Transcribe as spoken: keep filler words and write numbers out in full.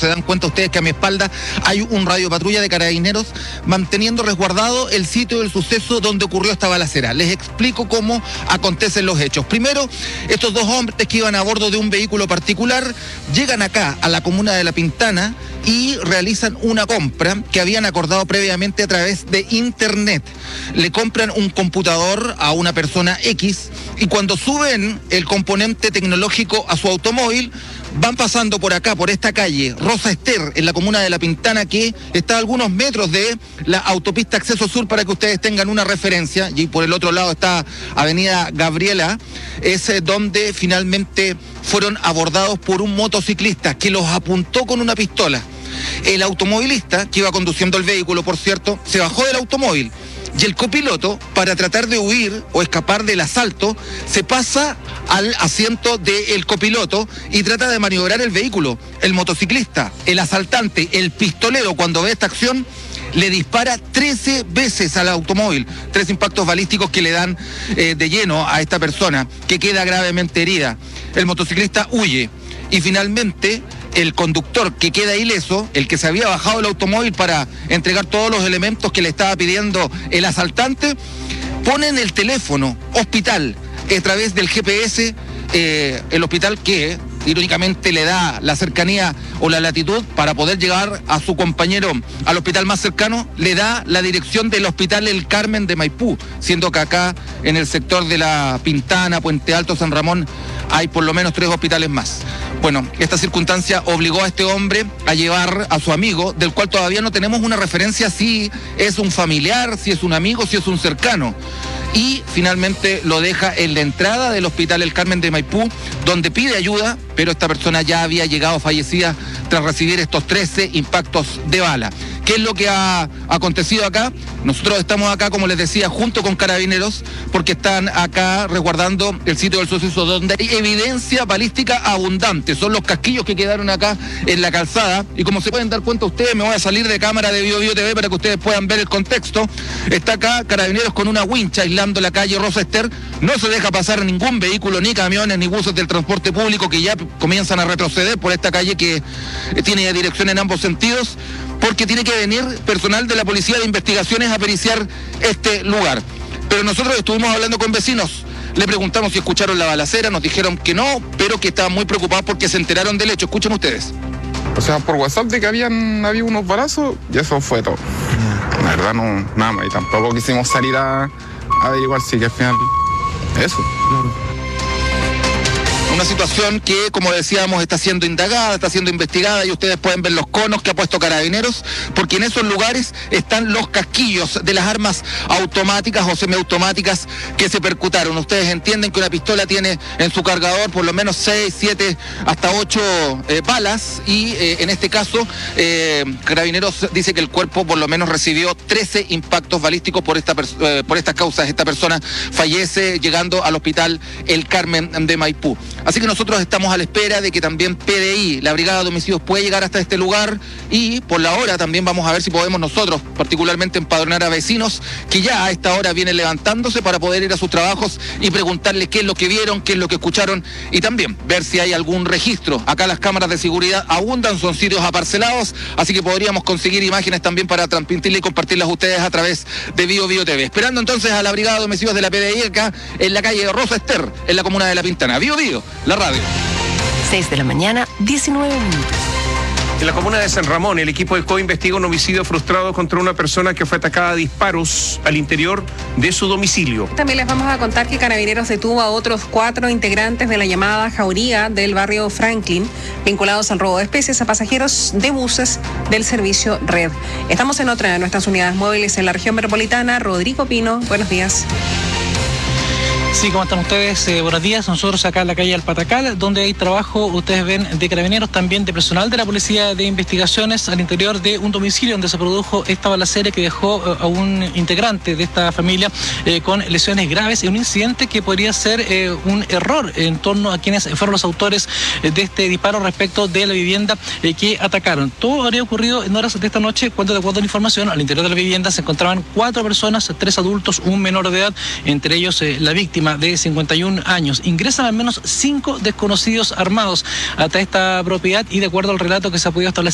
se dan cuenta ustedes que a mi espalda hay un radio patrulla de Carabineros manteniendo resguardado el sitio del suceso donde ocurrió esta balacera. Les explico cómo acontecen los hechos. Primero, estos dos hombres que iban a bordo de un vehículo particular llegan acá a la comuna de La Pintana y realizan una compra que habían acordado previamente a través de internet. Le compran un computador a una persona X y cuando suben el componente tecnológico a su automóvil, van pasando por acá, por esta calle, Rosa Ester, en la comuna de La Pintana, que está a algunos metros de la autopista Acceso Sur, para que ustedes tengan una referencia, y por el otro lado está Avenida Gabriela, es donde finalmente fueron abordados por un motociclista que los apuntó con una pistola. El automovilista, que iba conduciendo el vehículo, por cierto, se bajó del automóvil. Y el copiloto, para tratar de huir o escapar del asalto, se pasa al asiento del copiloto y trata de maniobrar el vehículo. El motociclista, el asaltante, el pistolero, cuando ve esta acción, le dispara trece veces al automóvil. Tres impactos balísticos que le dan eh, de lleno a esta persona, que queda gravemente herida. El motociclista huye y finalmente el conductor, que queda ileso, el que se había bajado del automóvil para entregar todos los elementos que le estaba pidiendo el asaltante, pone en el teléfono hospital a través del G P S, eh, el hospital que irónicamente le da la cercanía o la latitud para poder llegar a su compañero al hospital más cercano, le da la dirección del hospital El Carmen de Maipú, siendo que acá en el sector de La Pintana, Puente Alto, San Ramón, hay por lo menos tres hospitales más. Bueno, esta circunstancia obligó a este hombre a llevar a su amigo, del cual todavía no tenemos una referencia si es un familiar, si es un amigo, si es un cercano. Y finalmente lo deja en la entrada del hospital El Carmen de Maipú, donde pide ayuda, pero esta persona ya había llegado fallecida tras recibir estos trece impactos de bala. ¿Qué es lo que ha acontecido acá? Nosotros estamos acá, como les decía, junto con Carabineros, porque están acá resguardando el sitio del suceso, donde hay evidencia balística abundante. Son los casquillos que quedaron acá en la calzada, y como se pueden dar cuenta ustedes, me voy a salir de cámara de Bio Bio T V para que ustedes puedan ver el contexto. Está acá Carabineros con una wincha aislando la calle Rosa Ester. No se deja pasar ningún vehículo, ni camiones, ni buses del transporte público, que ya comienzan a retroceder por esta calle que tiene dirección en ambos sentidos, porque tiene que venir personal de la Policía de Investigaciones a periciar este lugar. Pero nosotros estuvimos hablando con vecinos, le preguntamos si escucharon la balacera, nos dijeron que no, pero que estaban muy preocupados porque se enteraron del hecho. Escuchen ustedes. O sea, por WhatsApp de que habían había unos balazos, y eso fue todo. La verdad no, nada más, y tampoco quisimos salir a, a averiguar si que al final, eso. Una situación que, como decíamos, está siendo indagada, está siendo investigada, y ustedes pueden ver los conos que ha puesto Carabineros, porque en esos lugares están los casquillos de las armas automáticas o semiautomáticas que se percutaron. Ustedes entienden que una pistola tiene en su cargador por lo menos seis, siete, hasta ocho eh, balas, y eh, en este caso eh, Carabineros dice que el cuerpo por lo menos recibió trece impactos balísticos por, esta eh, por estas causas. Esta persona fallece llegando al hospital El Carmen de Maipú. Así que nosotros estamos a la espera de que también P D I, la Brigada de Homicidios, pueda llegar hasta este lugar, y por la hora también vamos a ver si podemos nosotros, particularmente, empadronar a vecinos que ya a esta hora vienen levantándose para poder ir a sus trabajos y preguntarles qué es lo que vieron, qué es lo que escucharon, y también ver si hay algún registro. Acá las cámaras de seguridad abundan, son sitios aparcelados, así que podríamos conseguir imágenes también para transmitirle y compartirlas a ustedes a través de Bio Bio T V. Esperando entonces a la Brigada de Homicidios de la P D I acá en la calle Rosa Ester, en la comuna de La Pintana. Bio Bio, la radio. seis de la mañana, diecinueve minutos. En la comuna de San Ramón, el equipo de C O E investiga un homicidio frustrado contra una persona que fue atacada a disparos al interior de su domicilio. También les vamos a contar que Carabineros detuvo a otros cuatro integrantes de la llamada Jauría del barrio Franklin, vinculados al robo de especies a pasajeros de buses del servicio Red. Estamos en otra de nuestras unidades móviles en la región metropolitana. Rodrigo Pino, buenos días. Sí, ¿cómo están ustedes? Eh, buenos días. Nosotros acá en la calle Alpatacal, donde hay trabajo, ustedes ven, de Carabineros, también de personal de la Policía de Investigaciones al interior de un domicilio donde se produjo esta balacera que dejó eh, a un integrante de esta familia eh, con lesiones graves, y un incidente que podría ser eh, un error en torno a quienes fueron los autores eh, de este disparo respecto de la vivienda eh, que atacaron. Todo habría ocurrido en horas de esta noche, cuando, de acuerdo a la información, al interior de la vivienda se encontraban cuatro personas, tres adultos, un menor de edad, entre ellos eh, la víctima de cincuenta y un años. Ingresan al menos cinco desconocidos armados hasta esta propiedad, y de acuerdo al relato que se ha podido establecer